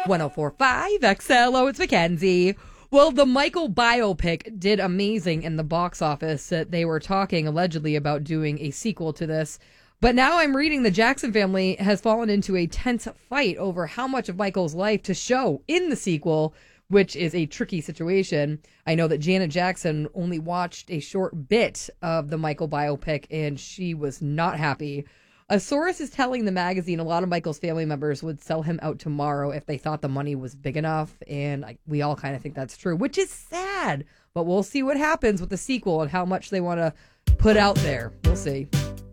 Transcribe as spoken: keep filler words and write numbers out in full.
one oh four point five X L O, it's Mackenzie. Well, the Michael biopic did amazing in the box office. Uh, they were talking allegedly about doing a sequel to this. But now I'm reading the Jackson family has fallen into a tense fight over how much of Michael's life to show in the sequel, which is a tricky situation. I know that Janet Jackson only watched a short bit of the Michael biopic, and she was not happy. A source is telling the magazine a lot of Michael's family members would sell him out tomorrow if they thought the money was big enough, and I, we all kind of think that's true, which is sad. But we'll see what happens with the sequel and how much they want to put out there. We'll see.